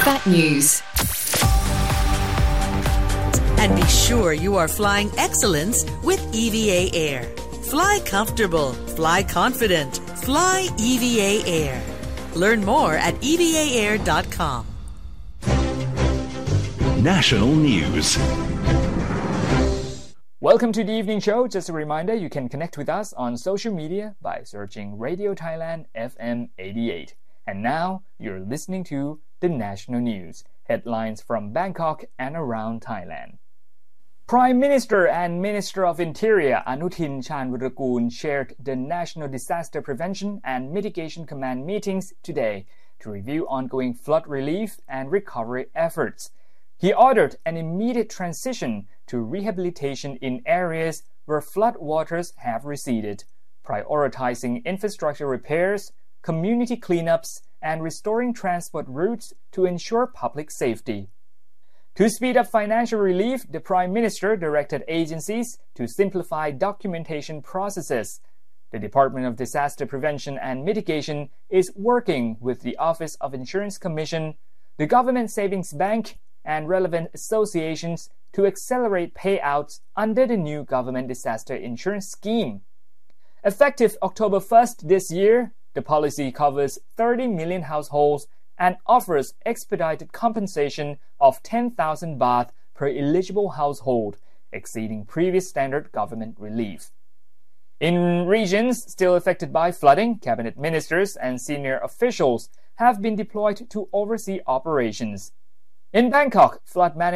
Fat News. And be sure you are flying excellence with EVA Air. Fly comfortable, fly confident, fly EVA Air. Learn more at evaair.com. National News. Welcome to the evening show. Just a reminder, you can connect with us on social media by searching Radio Thailand FM 88. And now, you're listening to the National News. Headlines from Bangkok and around Thailand. Prime Minister and Minister of Interior Anutin Charnvirakul chaired the National Disaster Prevention and Mitigation Command meetings today to review ongoing flood relief and recovery efforts. He ordered an immediate transition to rehabilitation in areas where flood waters have receded, prioritizing infrastructure repairs, community cleanups, and restoring transport routes to ensure public safety. To speed up financial relief, the Prime Minister directed agencies to simplify documentation processes. The Department of Disaster Prevention and Mitigation is working with the Office of Insurance Commission, the Government Savings Bank, and relevant associations to accelerate payouts under the new government disaster insurance scheme. Effective October 1st this year, the policy covers 30 million households and offers expedited compensation of 10,000 baht per eligible household, exceeding previous standard government relief. In regions still affected by flooding, cabinet ministers and senior officials have been deployed to oversee operations. In Bangkok, flood management